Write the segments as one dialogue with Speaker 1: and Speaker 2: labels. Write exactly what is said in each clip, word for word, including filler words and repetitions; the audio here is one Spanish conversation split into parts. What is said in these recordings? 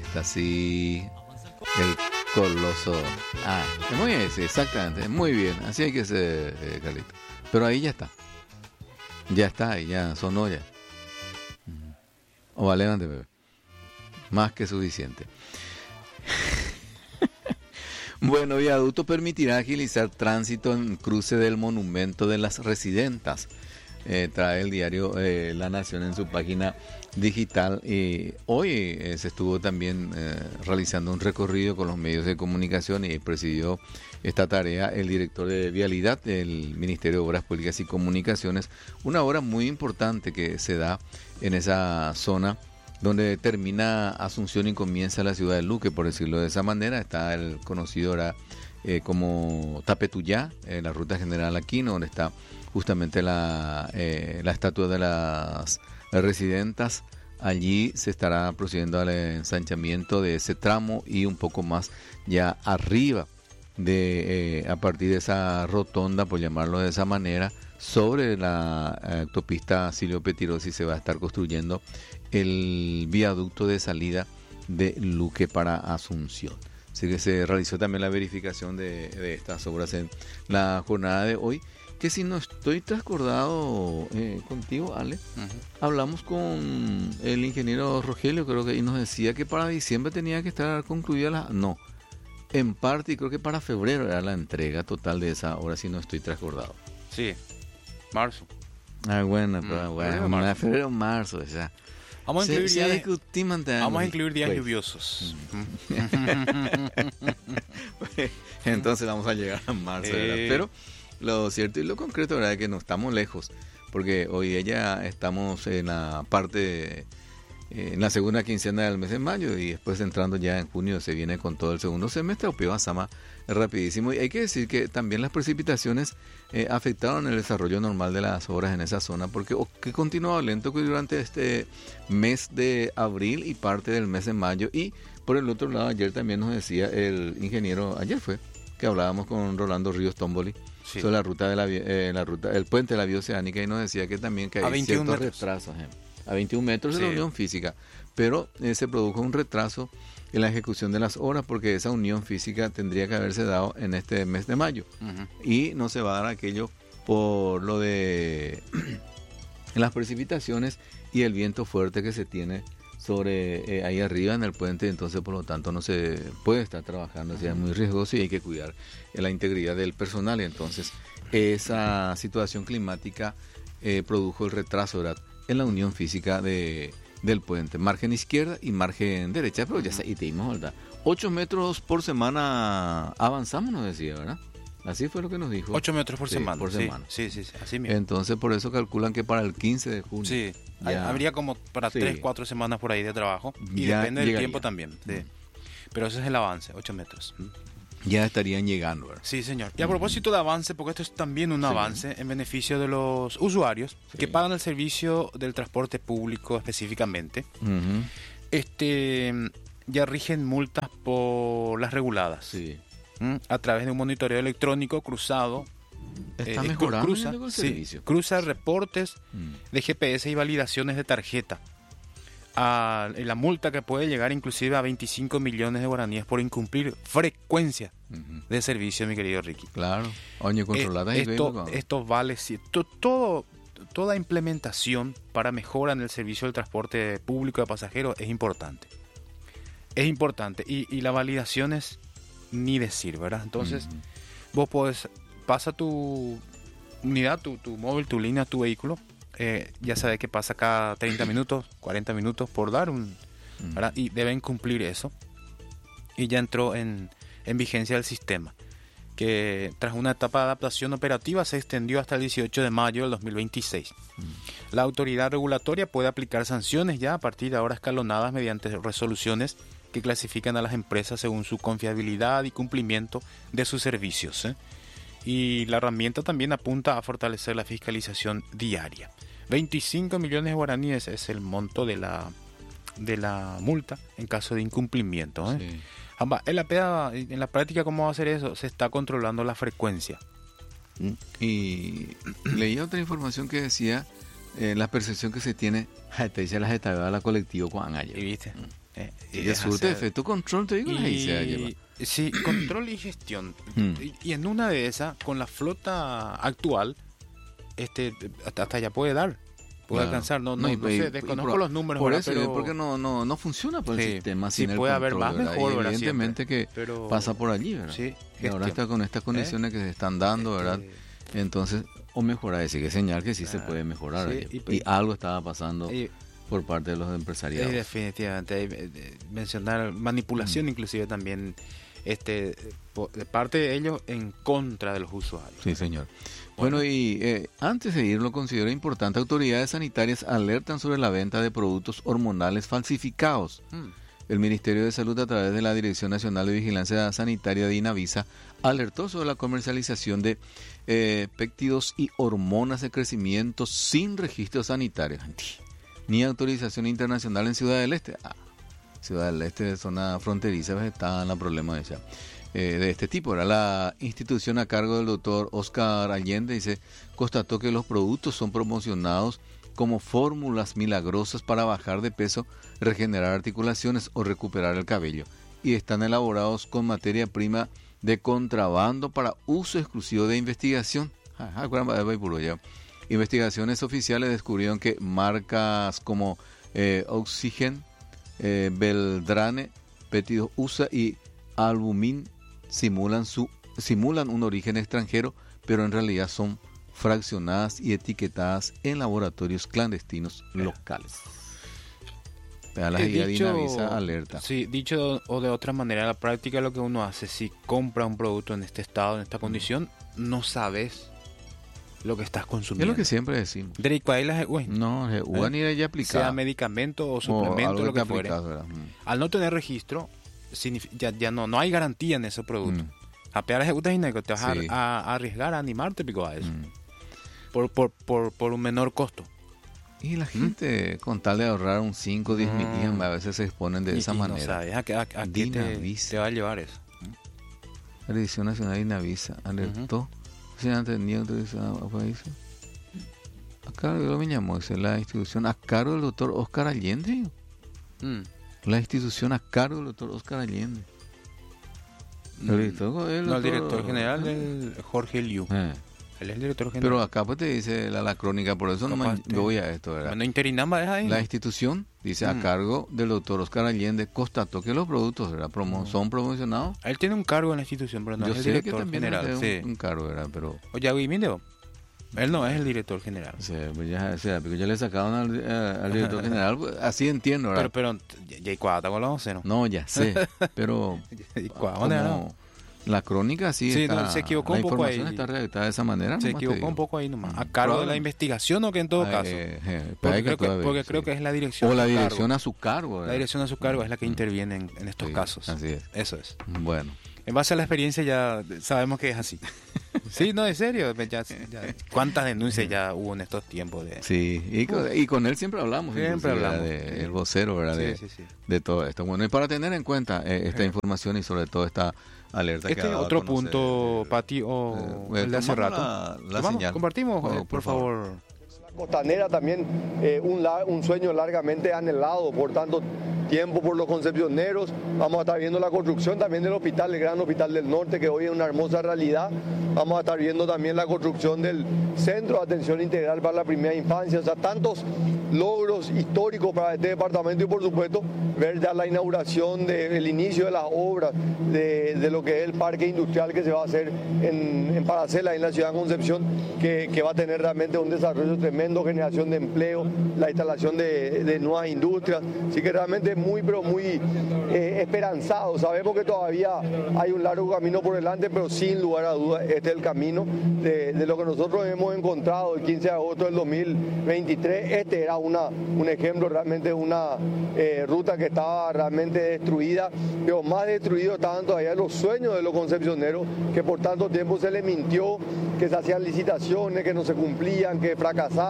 Speaker 1: está así, el coloso. Ah, es muy ese, exactamente, muy bien, así hay que ser, eh, Carlito. Pero ahí ya está, ya está, ahí ya sonó ya. O vale, ande, bebé. Más que suficiente. Bueno, viaducto permitirá agilizar tránsito en cruce del Monumento de las Residentas. Eh, trae el diario eh, La Nación en su página digital. Y hoy eh, se estuvo también eh, realizando un recorrido con los medios de comunicación y presidió esta tarea el director de Vialidad del Ministerio de Obras Públicas y Comunicaciones. Una obra muy importante que se da en esa zona donde termina Asunción y comienza la ciudad de Luque, por decirlo de esa manera. Está el conocido ahora eh, como Tapetuyá, eh, la ruta general Aquino, donde está justamente la, eh, la estatua de las residentas. Allí se estará procediendo al ensanchamiento de ese tramo y un poco más ya arriba, de eh, a partir de esa rotonda, por llamarlo de esa manera, sobre la eh, autopista Silvio Petirosi se va a estar construyendo el viaducto de salida de Luque para Asunción. Así que se realizó también la verificación de, de estas obras en la jornada de hoy, que si no estoy transcordado eh, contigo, Ale, uh-huh. hablamos con el ingeniero Rogelio, creo que, y nos decía que para diciembre tenía que estar concluida la... No, en parte, y creo que para febrero era la entrega total de esa obra, si no estoy transcordado.
Speaker 2: Sí, marzo.
Speaker 1: Ah, bueno, pero mm, bueno, marzo. febrero, marzo, ya.
Speaker 2: Vamos a incluir
Speaker 1: se,
Speaker 2: días,
Speaker 1: se
Speaker 2: vamos a incluir días pues. lluviosos.
Speaker 1: Entonces vamos a llegar a marzo, eh... pero lo cierto y lo concreto ¿verdad? Es que no estamos lejos, porque hoy ya estamos en la parte, eh, en la segunda quincena del mes de mayo, y después entrando ya en junio se viene con todo el segundo semestre. Opio Sama es rapidísimo, y hay que decir que también las precipitaciones eh, afectaron el desarrollo normal de las obras en esa zona, porque oh, que continuaba lento que durante este mes de abril y parte del mes de mayo. Y por el otro lado, ayer también nos decía el ingeniero, ayer fue que hablábamos con Rolando Ríos Tomboli, sí. sobre la ruta de la, eh, la ruta, el puente de la bioceánica, y nos decía que también que hay ciertos metros. retrasos eh, a veintiún metros sí. de la unión física, pero eh, se produjo un retraso en la ejecución de las obras, porque esa unión física tendría que haberse dado en este mes de mayo, uh-huh. y no se va a dar aquello por lo de las precipitaciones y el viento fuerte que se tiene sobre eh, ahí arriba en el puente. Entonces por lo tanto no se puede estar trabajando, uh-huh. es muy riesgoso y hay que cuidar la integridad del personal. Y entonces esa situación climática eh, produjo el retraso, ¿verdad?, en la unión física de del puente, margen izquierda y margen derecha, pero ya y te dimos, ¿verdad? ocho metros por semana avanzamos, nos decía, ¿verdad? Así fue lo que nos dijo.
Speaker 2: ocho metros por
Speaker 1: sí,
Speaker 2: semana.
Speaker 1: Por
Speaker 2: sí,
Speaker 1: semana.
Speaker 2: Sí, sí, sí, así mismo.
Speaker 1: Entonces por eso calculan que para el quince de junio.
Speaker 2: Sí, ya, habría como para
Speaker 1: sí.
Speaker 2: tres, cuatro semanas por ahí de trabajo, y
Speaker 1: ya
Speaker 2: depende del
Speaker 1: llegaría.
Speaker 2: tiempo también. Sí. Mm. Pero ese es el avance, ocho metros. Mm.
Speaker 1: Ya estarían llegando, ¿verdad?
Speaker 2: Sí, señor. Y a propósito de avance, porque esto es también un sí. avance en beneficio de los usuarios sí. que pagan el servicio del transporte público específicamente, uh-huh. este ya rigen multas por las reguladas.
Speaker 1: Sí.
Speaker 2: ¿Mm? A través de un monitoreo electrónico cruzado.
Speaker 1: Está
Speaker 2: eh,
Speaker 1: mejorando
Speaker 2: cruza,
Speaker 1: el
Speaker 2: sí,
Speaker 1: servicio.
Speaker 2: Cruza reportes mm. de G P S y validaciones de tarjeta. A la multa que puede llegar inclusive a veinticinco millones de guaraníes por incumplir frecuencia uh-huh. de servicio, mi querido Ricky.
Speaker 1: Claro. Oye, controlada
Speaker 2: eh,
Speaker 1: y
Speaker 2: esto, esto vale, sí, to, todo, toda implementación para mejora en el servicio del transporte público de pasajeros es importante. Es importante. Y, y la validación es ni decir, ¿verdad? Entonces, uh-huh. vos podés, pasa tu unidad, tu, tu móvil, tu línea, tu vehículo. Eh, ya sabes que pasa cada treinta minutos, cuarenta minutos por dar un, ¿verdad? Y deben cumplir eso. Y ya entró en, en vigencia el sistema, que tras una etapa de adaptación operativa se extendió hasta el dieciocho de mayo del dos mil veintiséis. Mm. La autoridad regulatoria puede aplicar sanciones ya a partir de ahora escalonadas mediante resoluciones que clasifican a las empresas según su confiabilidad y cumplimiento de sus servicios, ¿eh? Y la herramienta también apunta a fortalecer la fiscalización diaria. veinticinco millones de guaraníes es el monto de la de la multa en caso de incumplimiento, ¿eh? Sí. En la, peda, en la práctica, ¿cómo va a hacer eso? Se está controlando la frecuencia.
Speaker 1: Y leí otra información que decía eh, la percepción que se tiene, te dice la jeta de la colectivo con ayer.
Speaker 2: ¿Y viste? Eh,
Speaker 1: Y de surte
Speaker 2: hacer-
Speaker 1: efecto control, te digo, ahí se lleva.
Speaker 2: y, sí, control y gestión.
Speaker 1: Mm.
Speaker 2: Y, y en una de esas, con la flota actual, este hasta, hasta ya puede dar, puede
Speaker 1: Claro.
Speaker 2: alcanzar. No, no,
Speaker 1: No, y-
Speaker 2: no
Speaker 1: y-
Speaker 2: sé,
Speaker 1: y
Speaker 2: desconozco
Speaker 1: por-
Speaker 2: los números.
Speaker 1: Por
Speaker 2: ¿verdad?
Speaker 1: eso,
Speaker 2: pero,
Speaker 1: porque no, no, no funciona por el
Speaker 2: Sí,
Speaker 1: sistema
Speaker 2: sí
Speaker 1: sin el
Speaker 2: puede haber
Speaker 1: control,
Speaker 2: más,
Speaker 1: ¿verdad?
Speaker 2: mejor,
Speaker 1: Y
Speaker 2: ¿verdad?
Speaker 1: evidentemente que
Speaker 2: pero-
Speaker 1: pasa por allí, ¿verdad?
Speaker 2: Sí,
Speaker 1: Y ahora
Speaker 2: gestión.
Speaker 1: está con estas condiciones que se están dando, ¿verdad?
Speaker 2: Este,
Speaker 1: Entonces, o mejorar, ese que señal que sí se
Speaker 2: Claro.
Speaker 1: puede mejorar.
Speaker 2: Sí,
Speaker 1: allí.
Speaker 2: y-
Speaker 1: y, algo estaba pasando
Speaker 2: y-
Speaker 1: por parte de los
Speaker 2: y
Speaker 1: empresariados.
Speaker 2: definitivamente, eh, eh, mencionar manipulación inclusive también, este po- de parte de ellos en contra de los usuarios.
Speaker 1: Sí, señor. Bueno, y eh, antes de ir, lo considero importante, autoridades sanitarias alertan sobre la venta de productos hormonales falsificados.
Speaker 2: Mm.
Speaker 1: El Ministerio de Salud, a través de la Dirección Nacional de Vigilancia Sanitaria de INAVISA, alertó sobre la comercialización de eh, péptidos y hormonas de crecimiento sin registro sanitario, ni autorización internacional en Ciudad del Este. Ah, Ciudad del Este, zona fronteriza, pues, está en la problema de ella. Eh, de este tipo. Era la institución a cargo del doctor Oscar Allende, dice, constató que los productos son promocionados como fórmulas milagrosas para bajar de peso, regenerar articulaciones o recuperar el cabello, y están elaborados con materia prima de contrabando para uso exclusivo de investigación. Ah, caramba, voy por allá. Investigaciones oficiales descubrieron que marcas como eh, Oxygen, eh, Beldrane, Péptidos U S A y Albumin simulan su simulan un origen extranjero, pero en realidad son fraccionadas y etiquetadas en laboratorios clandestinos locales. La
Speaker 2: Eh,
Speaker 1: guía de
Speaker 2: dicho-
Speaker 1: INAVISA alerta.
Speaker 2: Sí, dicho o de otra manera, la práctica lo que uno hace, si compra un producto en este estado, en esta condición, no sabes lo que estás
Speaker 1: Es
Speaker 2: consumiendo.
Speaker 1: lo que siempre decimos.
Speaker 2: Derecho a él, eh, güey,
Speaker 1: No, eh, uva ni de ella aplicada.
Speaker 2: sea medicamento o
Speaker 1: o
Speaker 2: suplemento,
Speaker 1: algo
Speaker 2: lo que fuere.
Speaker 1: aplicado, ¿verdad? Mm.
Speaker 2: Al no tener registro, signifi- ya, ya no, no hay garantía en ese producto.
Speaker 1: Mm.
Speaker 2: A pegar ejecutas y nego, te vas a-
Speaker 1: Sí.
Speaker 2: a, a arriesgar a animarte pico a eso.
Speaker 1: Mm.
Speaker 2: Por, por, por, por un menor costo.
Speaker 1: Y la gente, con tal de ahorrar un cinco o diez mil,
Speaker 2: Mm.
Speaker 1: a veces se exponen de
Speaker 2: Y-
Speaker 1: esa
Speaker 2: y
Speaker 1: manera.
Speaker 2: No sabes a, qué- a- a qué te,
Speaker 1: Dinavisa.
Speaker 2: te va a llevar eso.
Speaker 1: La Dirección Nacional de INAVISA alertó. Si antes ni autorizado a países. A cargo, yo me llamó, dice la institución a cargo del doctor Oscar Allende.
Speaker 2: Mm.
Speaker 1: La institución a cargo del doctor Oscar Allende. El director, el
Speaker 2: No, el
Speaker 1: doctor-
Speaker 2: director general es Jorge Liu.
Speaker 1: Eh,
Speaker 2: Él es el director general.
Speaker 1: Pero acá pues te dice la, la crónica, por eso no me
Speaker 2: Capaz te-
Speaker 1: voy a esto, ¿verdad?
Speaker 2: Bueno, interinamba deja ahí.
Speaker 1: La institución, dice, a
Speaker 2: Mm.
Speaker 1: cargo del doctor Oscar Allende, constató que los productos, ¿verdad? Promo- son promocionados.
Speaker 2: Él tiene un cargo en la institución, pero no
Speaker 1: Yo
Speaker 2: es el
Speaker 1: sé que
Speaker 2: director
Speaker 1: también
Speaker 2: general.
Speaker 1: es un,
Speaker 2: Sí.
Speaker 1: un cargo, ¿verdad? Pero
Speaker 2: Oye, Agui, mire, él no es el director general.
Speaker 1: o sea, pues ya, o sea, porque ya le sacaron al, a- al director general, pues, así entiendo, ¿verdad?
Speaker 2: Pero, pero, ya- ya hay cuatro con los once, ¿no?
Speaker 1: No, ya sé, pero
Speaker 2: Y cuatro, ¿no?
Speaker 1: como la crónica sí,
Speaker 2: Sí,
Speaker 1: está,
Speaker 2: no, se equivocó
Speaker 1: la
Speaker 2: un poco
Speaker 1: información
Speaker 2: ahí.
Speaker 1: está redactada de esa manera.
Speaker 2: Se
Speaker 1: nomás te
Speaker 2: equivocó
Speaker 1: digo.
Speaker 2: un poco ahí nomás.
Speaker 1: Mm.
Speaker 2: A cargo de la
Speaker 1: Probable-
Speaker 2: investigación o que en todo
Speaker 1: Ah,
Speaker 2: caso.
Speaker 1: eh, eh, pero
Speaker 2: Porque,
Speaker 1: hay que
Speaker 2: creo que,
Speaker 1: todavía,
Speaker 2: porque creo
Speaker 1: sí.
Speaker 2: que es la dirección.
Speaker 1: O la
Speaker 2: a su
Speaker 1: dirección
Speaker 2: cargo.
Speaker 1: a su cargo, ¿verdad?
Speaker 2: La dirección a su cargo es la que
Speaker 1: Mm.
Speaker 2: interviene en, en estos
Speaker 1: Sí,
Speaker 2: casos.
Speaker 1: así es.
Speaker 2: Eso es.
Speaker 1: Bueno,
Speaker 2: En base a la experiencia ya sabemos que es así. Sí, no, en serio. Ya, ya- ¿Cuántas denuncias ya hubo en estos tiempos? De...
Speaker 1: sí, y con, y con él siempre hablamos,
Speaker 2: Siempre
Speaker 1: inclusive, ¿verdad?
Speaker 2: hablamos,
Speaker 1: de-
Speaker 2: sí.
Speaker 1: el vocero, ¿verdad?
Speaker 2: Sí,
Speaker 1: de,
Speaker 2: sí, sí.
Speaker 1: de todo esto. Bueno, y para tener en cuenta eh, esta información y sobre todo esta alerta que
Speaker 2: Este
Speaker 1: ha dado a
Speaker 2: otro
Speaker 1: conocer,
Speaker 2: punto,
Speaker 1: eh,
Speaker 2: Pati, o
Speaker 1: eh,
Speaker 2: el de hace
Speaker 1: tomando
Speaker 2: rato.
Speaker 1: la- la
Speaker 2: Tomamos,
Speaker 1: señal.
Speaker 2: Compartimos,
Speaker 1: Oh,
Speaker 2: eh,
Speaker 1: por
Speaker 2: por favor.
Speaker 3: Costanera también, eh, un, la- un sueño largamente anhelado por tanto tiempo por los concepcioneros. Vamos a estar viendo la construcción también del hospital, el gran hospital del norte, que hoy es una hermosa realidad. Vamos a estar viendo también la construcción del centro de atención integral para la primera infancia. O sea, tantos logros históricos para este departamento y por supuesto ver ya la inauguración del inicio de las obras de, de lo que es el parque industrial que se va a hacer en, en Paracela, en la ciudad de Concepción, que, que va a tener realmente un desarrollo tremendo, generación de empleo, la instalación de, de nuevas industrias. Así que realmente muy, pero muy eh, esperanzado. Sabemos que todavía hay un largo camino por delante, pero sin lugar a dudas este es el camino de, de lo que nosotros hemos encontrado el quince de agosto del dos mil veintitrés. Este era una, un ejemplo, realmente una eh, ruta que estaba realmente destruida, pero más destruidos estaban todavía los sueños de los concepcioneros, que por tanto tiempo se les mintió, que se hacían licitaciones, que no se cumplían, que fracasaban.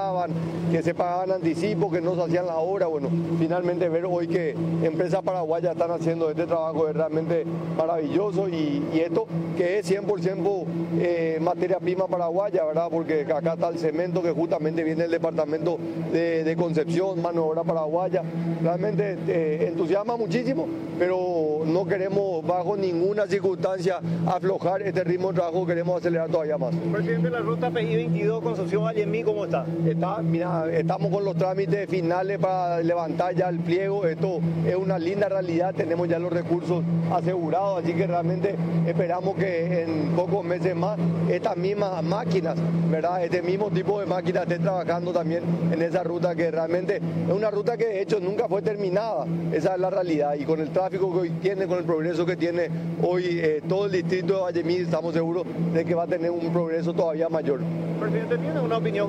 Speaker 3: demoraban, que se pagaban anticipo, que no se hacían las obras. Bueno, finalmente ver hoy que empresas paraguayas están haciendo este trabajo es realmente maravilloso y, y esto que es cien por ciento eh, materia prima paraguaya, ¿verdad? Porque acá está el cemento que justamente viene del departamento de, de Concepción, mano de obra paraguaya. Realmente eh, entusiasma muchísimo, pero no queremos bajo ninguna circunstancia aflojar este ritmo de trabajo, queremos acelerar todavía más.
Speaker 4: Presidente, la ruta P I veintidós Concepción Vallemí, ¿cómo está?
Speaker 3: Está, mira, estamos con los trámites finales para levantar ya el pliego. Esto es una linda realidad, tenemos ya los recursos asegurados, así que realmente esperamos que en pocos meses más estas mismas máquinas, ¿verdad? Este mismo tipo de máquinas estén trabajando también en esa ruta, que realmente es una ruta que de hecho nunca fue terminada. Esa es la realidad, y con el tráfico que hoy tiene, con el progreso que tiene hoy eh, todo el distrito de Vallemí, estamos seguros de que va a tener un progreso todavía mayor.
Speaker 4: Presidente, ¿tiene una opinión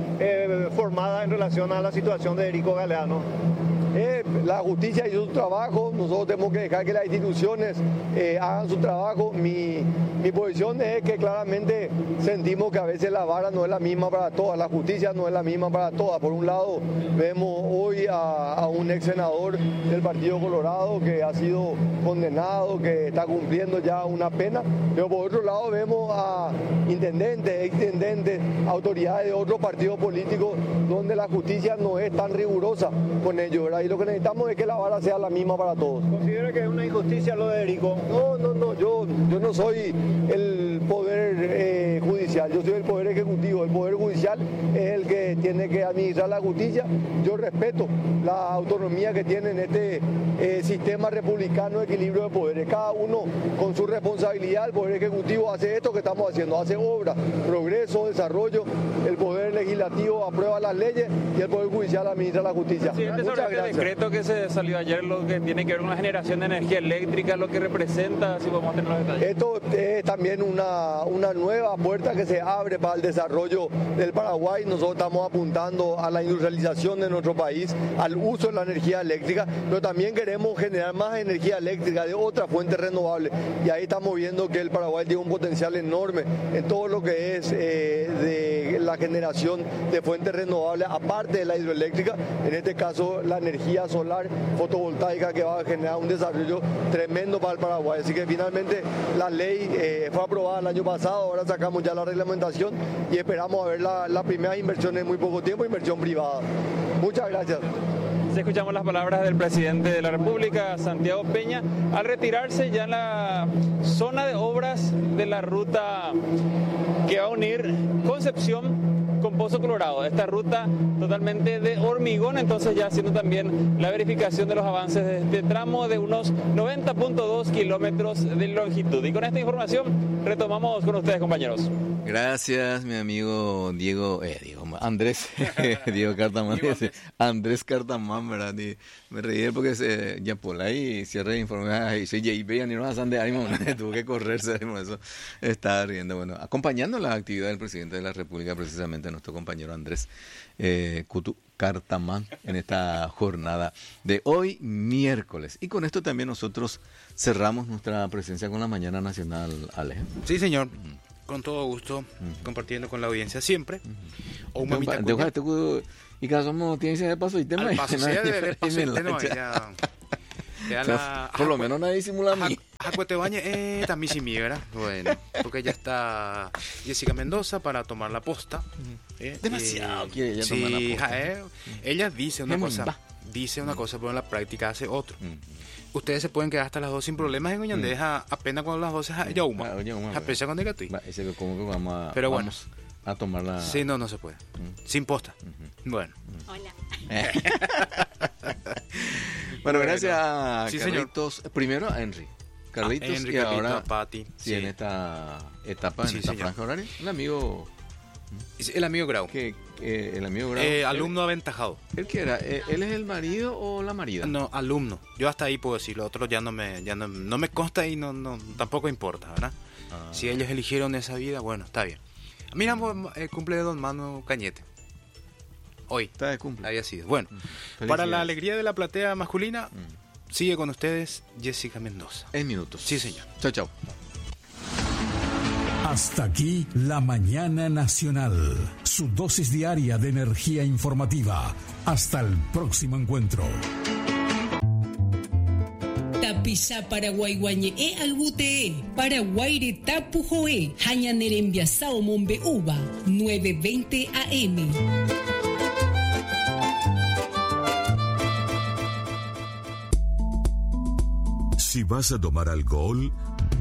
Speaker 4: eh, formada en relación a la situación de Erico Galeano?
Speaker 3: Eh, la justicia hizo su trabajo, nosotros tenemos que dejar que las instituciones eh, hagan su trabajo. Mi, mi posición es que claramente sentimos que a veces la vara no es la misma para todas, la justicia no es la misma para todas. Por un lado vemos hoy a, a un ex senador del Partido Colorado que ha sido condenado, que está cumpliendo ya una pena, pero por otro lado vemos a intendentes, ex intendentes, autoridades de otros partidos políticos donde la justicia no es tan rigurosa con ellos, ¿verdad? Y lo que necesitamos es que la vara sea la misma para todos.
Speaker 4: ¿Considera que es una injusticia lo de Erico?
Speaker 3: No, no, no, yo, yo no soy el poder eh, judicial, yo soy el poder ejecutivo. El poder judicial es el que tiene que administrar la justicia. Yo respeto la autonomía que tiene en este eh, sistema republicano de equilibrio de poderes. Cada uno con su responsabilidad. El poder ejecutivo hace esto que estamos haciendo, hace obra, progreso, desarrollo. El poder legislativo aprueba las leyes y el poder judicial administra la justicia.
Speaker 5: Presidente, sobre
Speaker 3: Muchas
Speaker 5: este
Speaker 3: gracias.
Speaker 5: decreto que se salió ayer, lo que tiene que ver con la generación de energía eléctrica, lo que representa, si podemos tener los detalles.
Speaker 3: Esto es también una, una nueva puerta que se abre para el desarrollo del Paraguay. Nosotros estamos apuntando a la industrialización de nuestro país, al uso de la energía eléctrica, pero también queremos generar más energía eléctrica de otras fuentes renovables. Y ahí estamos viendo que el Paraguay tiene un potencial enorme en todo lo que es eh, de la generación de fuentes renovables, aparte de la hidroeléctrica, en este caso la energía solar fotovoltaica, que va a generar un desarrollo tremendo para el Paraguay. Así que finalmente la ley eh, fue aprobada el año pasado, ahora sacamos ya la reglamentación y esperamos a ver la, las primeras inversiones en muy poco tiempo, inversión privada. Muchas gracias.
Speaker 5: Escuchamos las palabras del presidente de la República, Santiago Peña, al retirarse ya en la zona de obras de la ruta que va a unir Concepción con Pozo Colorado. Esta ruta totalmente de hormigón, entonces ya haciendo también la verificación de los avances de este tramo de unos noventa punto dos kilómetros de longitud. Y con esta información retomamos con ustedes, compañeros.
Speaker 1: Gracias, mi amigo Diego, eh, Diego Andrés, Diego Cartamán, Andrés Cartamán, ¿verdad? Y me reí porque se, ya por ahí cierre de informe, y soy J P, ni no pasan de ánimo, tuvo que correrse, por eso estaba riendo. Bueno, acompañando la actividad del presidente de la República, precisamente nuestro compañero Andrés eh, Cutu Cartamán, en esta jornada de hoy, miércoles. Y con esto también nosotros cerramos nuestra presencia con la Mañana Nacional, Ale.
Speaker 2: Sí, señor. Uh-huh. Con todo gusto, uh-huh. compartiendo con la audiencia siempre. Uh-huh. O un mamita
Speaker 1: de, de, de, y que somos tienes de paso y tema.
Speaker 2: Al paso, sea de, de paso y tema, ya. Ya la,
Speaker 1: por lo menos nadie disimula a mí.
Speaker 2: Jacuetebaña, eh, también sí mi, ¿verdad? Bueno, porque ya está Jessica Mendoza para tomar la posta.
Speaker 1: Eh, Demasiado eh, quiere ella
Speaker 2: sí,
Speaker 1: tomar la posta.
Speaker 2: Eh, ella dice una cosa, va. dice una cosa, pero en la práctica hace otro. Uh-huh. Ustedes se pueden quedar hasta las dos sin problemas en Oñandés, mm. apenas cuando las dos es yauma. Aprecia con negativo.
Speaker 1: ¿Cómo que vamos a,
Speaker 2: Pero bueno,
Speaker 1: vamos a tomar la...?
Speaker 2: Sí, no, no se puede. Mm. Sin posta. Uh-huh. Bueno.
Speaker 6: Uh-huh. Hola.
Speaker 1: Bueno, gracias a
Speaker 2: sí,
Speaker 1: Carlitos. Señor. Primero a Henry. Carlitos,
Speaker 2: ah, Henry,
Speaker 1: y ahora
Speaker 2: Capito, Pati.
Speaker 1: Sí, sí, en esta etapa, en sí, esta señor. franja horaria. Un amigo...
Speaker 2: El amigo Grau.
Speaker 1: Que, que el amigo Grau.
Speaker 2: Eh, alumno él, aventajado.
Speaker 1: ¿Él qué era? ¿Él es el marido o la marida?
Speaker 2: No, alumno. Yo hasta ahí puedo decirlo. Otro ya no me, ya no, no me consta y no, no, tampoco importa, ¿verdad? Ah. Si ellos eligieron esa vida, bueno, está bien. Mira, el cumple de Don Manu Cañete. Hoy.
Speaker 1: Está de cumple.
Speaker 2: Había sido. Bueno, mm. para la alegría de la platea masculina, mm. sigue con ustedes Jessica Mendoza.
Speaker 1: En minutos.
Speaker 2: Sí, señor.
Speaker 1: Chao, chao.
Speaker 7: Hasta aquí la Mañana Nacional.
Speaker 6: su dosis diaria de energía informativa. Hasta el próximo encuentro.
Speaker 7: Tapisa Paraguay guañe e albute Paraguay tapu joe hañanerembia sao mombe uva nueve veinte A M.
Speaker 8: Si vas a tomar alcohol,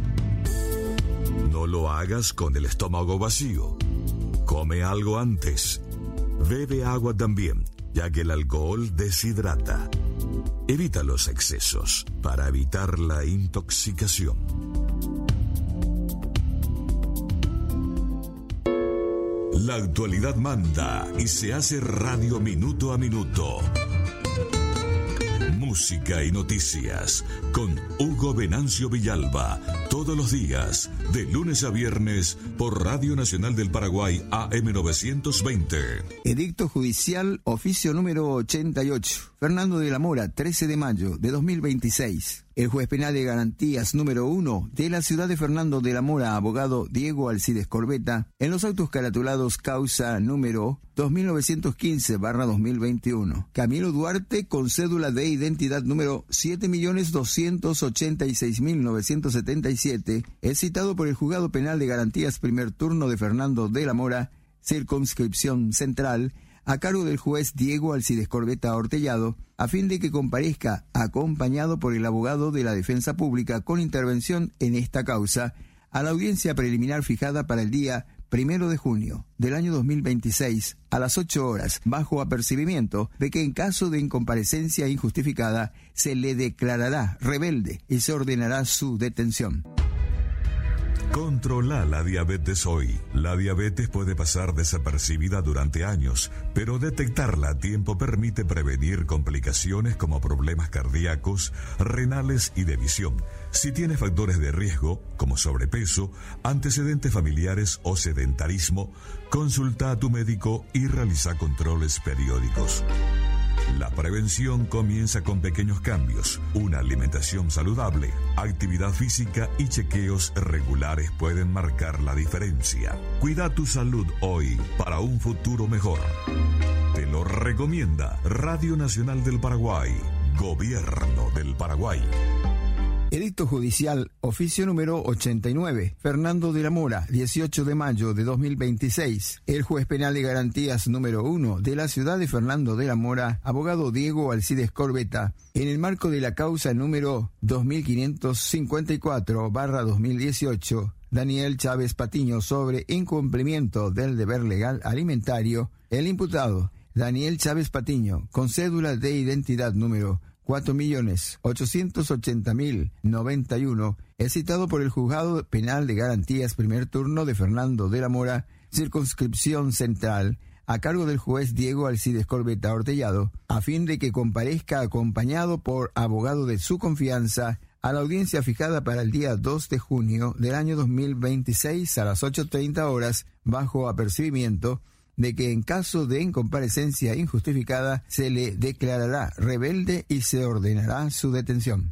Speaker 8: no lo hagas con el estómago vacío. Come algo antes. Bebe agua también, ya que el alcohol deshidrata. Evita los excesos para evitar la intoxicación. La actualidad manda y se hace radio minuto a minuto. Música y noticias con Hugo Venancio Villalba, todos los días, de lunes a viernes, por Radio Nacional del Paraguay A M novecientos veinte.
Speaker 9: Edicto judicial, oficio número ochenta y ocho. Fernando de la Mora, trece de mayo de dos mil veintiséis. El juez penal de garantías número uno de la ciudad de Fernando de la Mora, abogado Diego Alcides Corbeta, en los autos caratulados causa número dos mil novecientos quince barra dos mil veintiuno. Camilo Duarte, con cédula de identidad número siete millones doscientos ochenta y seis mil novecientos setenta y siete, es citado por el Juzgado Penal de Garantías Primer Turno de Fernando de la Mora, Circunscripción Central, a cargo del juez Diego Alcides Corbeta Ortellado, a fin de que comparezca acompañado por el abogado de la Defensa Pública con intervención en esta causa a la audiencia preliminar fijada para el día primero de junio del año dos mil veintiséis a las ocho horas, bajo apercibimiento de que en caso de incomparecencia injustificada se le declarará rebelde y se ordenará su detención.
Speaker 8: Controla la diabetes hoy. La diabetes puede pasar desapercibida durante años, pero detectarla a tiempo permite prevenir complicaciones como problemas cardíacos, renales y de visión. Si tienes factores de riesgo, como sobrepeso, antecedentes familiares o sedentarismo, consulta a tu médico y realiza controles periódicos. La prevención comienza con pequeños cambios. Una alimentación saludable, actividad física y chequeos regulares pueden marcar la diferencia. Cuida tu salud hoy para un futuro mejor. Te lo recomienda Radio Nacional del Paraguay, Gobierno del Paraguay.
Speaker 9: Edicto judicial, oficio número ochenta y nueve. Fernando de la Mora, dieciocho de mayo de dos mil veintiséis. El juez penal de garantías número uno de la ciudad de Fernando de la Mora, abogado Diego Alcides Corbeta, en el marco de la causa número dos mil quinientos cincuenta y cuatro barra dos mil dieciocho, Daniel Chávez Patiño, sobre incumplimiento del deber legal alimentario, el imputado Daniel Chávez Patiño, con cédula de identidad número cuatro millones ochocientos ochenta mil noventa y uno, es citado por el Juzgado Penal de Garantías Primer Turno de Fernando de la Mora, Circunscripción Central, a cargo del juez Diego Alcides Corbeta Ortellado, a fin de que comparezca acompañado por abogado de su confianza a la audiencia fijada para el día dos de junio del año dos mil veintiséis a las ocho treinta horas, bajo apercibimiento de que en caso de incomparecencia injustificada se le declarará rebelde y se ordenará su detención.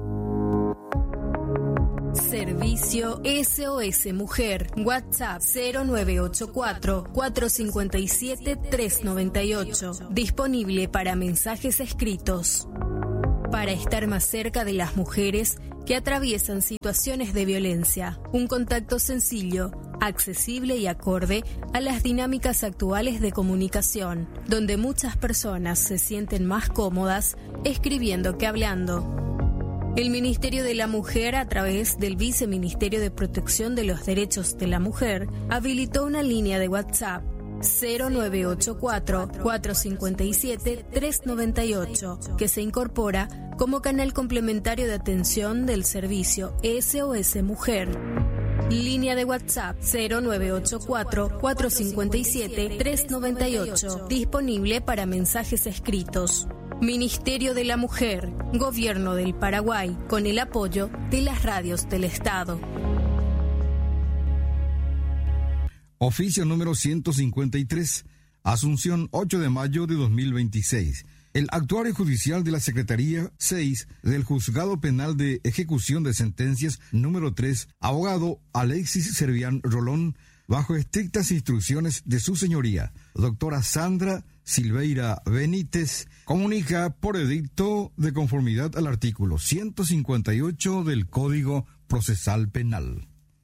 Speaker 10: Servicio S O S Mujer. WhatsApp cero nueve ocho cuatro, cuatro cinco siete, tres nueve ocho. Disponible para mensajes escritos. Para estar más cerca de las mujeres que atraviesan situaciones de violencia. Un contacto sencillo, accesible y acorde a las dinámicas actuales de comunicación, donde muchas personas se sienten más cómodas escribiendo que hablando. El Ministerio de la Mujer, a través del Viceministerio de Protección de los Derechos de la Mujer, habilitó una línea de WhatsApp cero nueve ocho cuatro, cuatro cinco siete, tres nueve ocho, que se incorpora como canal complementario de atención del servicio S O S Mujer. Línea de WhatsApp cero nueve ocho cuatro, cuatro cinco siete, tres nueve ocho, disponible para mensajes escritos. Ministerio de la Mujer, Gobierno del Paraguay, con el apoyo de las radios del Estado.
Speaker 11: Oficio número ciento cincuenta y tres, Asunción, ocho de mayo de dos mil veintiséis. El actuario judicial de la Secretaría seis del Juzgado Penal de Ejecución de Sentencias número tres, abogado Alexis Servián Rolón, bajo estrictas instrucciones de su señoría, doctora Sandra Silveira Benítez, comunica por edicto de conformidad al artículo ciento cincuenta y ocho del Código Procesal Penal.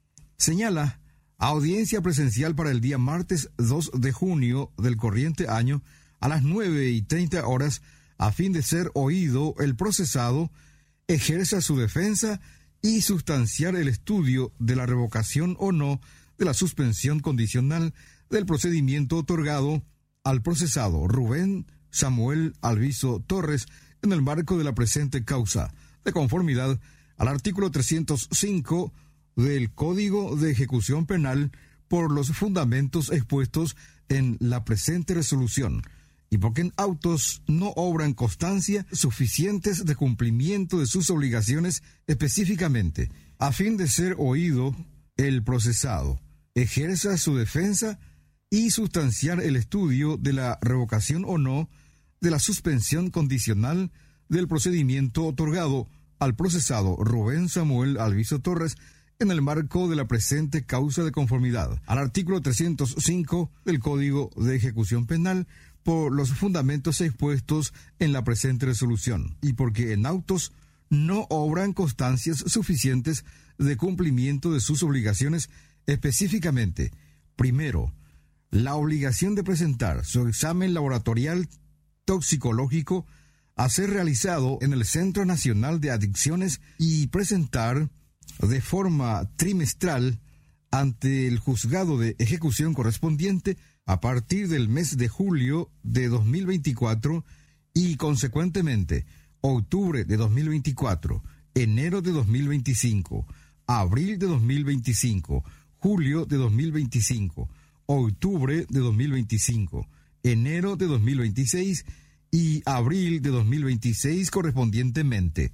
Speaker 11: Señala audiencia presencial para el día martes dos de junio del corriente año a las nueve y treinta horas a fin de ser oído el procesado, ejerza su defensa y sustanciar el estudio de la revocación o no de la suspensión condicional del procedimiento otorgado al procesado Rubén Samuel Alviso Torres en el marco de la presente causa, de conformidad al artículo trescientos cinco del Código de Ejecución Penal por los fundamentos expuestos en la presente resolución, y porque en autos no obran constancia suficientes de cumplimiento de sus obligaciones específicamente, a fin de ser oído el procesado, ejerza su defensa y sustanciar el estudio de la revocación o no de la suspensión condicional del procedimiento otorgado al procesado Rubén Samuel Alviso Torres en el marco de la presente causa de conformidad al artículo trescientos cinco del Código de Ejecución Penal por los fundamentos expuestos en la presente resolución, y porque en autos no obran constancias suficientes de cumplimiento de sus obligaciones específicamente, primero, la obligación de presentar su examen laboratorial toxicológico a ser realizado en el Centro Nacional de Adicciones y presentar de forma trimestral ante el juzgado de ejecución correspondiente a partir del mes de julio de dos mil veinticuatro y consecuentemente octubre de dos mil veinticuatro, enero de dos mil veinticinco, abril de dos mil veinticinco, julio de dos mil veinticinco, octubre de dos mil veinticinco, enero de dos mil veintiséis y abril de dos mil veintiséis correspondientemente.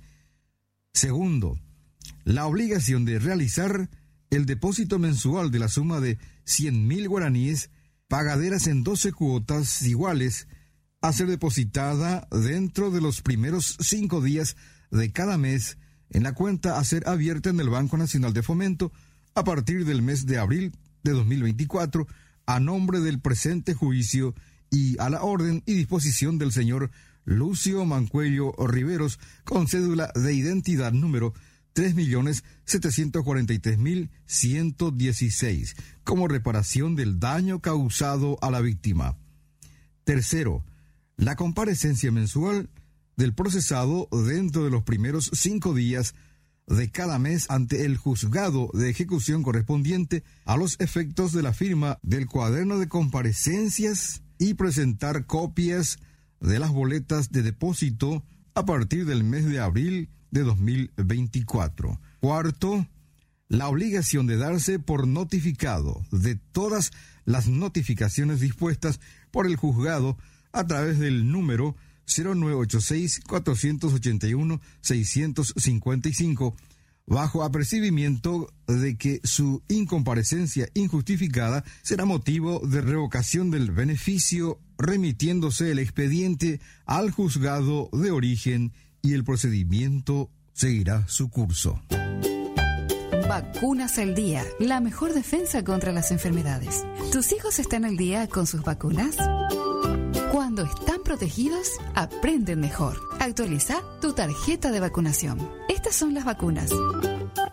Speaker 11: Segundo, la obligación de realizar el depósito mensual de la suma de cien mil guaraníes pagaderas en doce cuotas iguales a ser depositada dentro de los primeros cinco días de cada mes en la cuenta a ser abierta en el Banco Nacional de Fomento a partir del mes de abril de dos mil veinticuatro a nombre del presente juicio y a la orden y disposición del señor Lucio Mancuello Riveros con cédula de identidad número tres millones setecientos cuarenta y tres mil ciento dieciséis, como reparación del daño causado a la víctima. Tercero, la comparecencia mensual del procesado dentro de los primeros cinco días de cada mes ante el juzgado de ejecución correspondiente a los efectos de la firma del cuaderno de comparecencias y presentar copias de las boletas de depósito a partir del mes de abril de dos mil veinticuatro. Cuarto, la obligación de darse por notificado de todas las notificaciones dispuestas por el juzgado a través del número cero nueve ocho seis, cuatro ocho uno, seis cinco cinco, bajo apercibimiento de que su incomparecencia injustificada será motivo de revocación del beneficio, remitiéndose el expediente al juzgado de origen y el procedimiento seguirá su curso.
Speaker 12: Vacunas al día, la mejor defensa contra las enfermedades. ¿Tus hijos están al día con sus vacunas? Cuando están protegidos, aprenden mejor. Actualiza tu tarjeta de vacunación. Estas son las vacunas: